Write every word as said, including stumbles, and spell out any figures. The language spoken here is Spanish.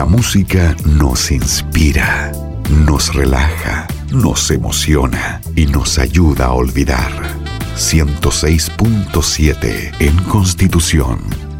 La música nos inspira, nos relaja, nos emociona y nos ayuda a olvidar. ciento seis punto siete en Constitución.